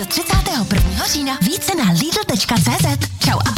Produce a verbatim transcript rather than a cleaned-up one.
do třicátého prvního října. Více na lidl tečka cé zet. Čau.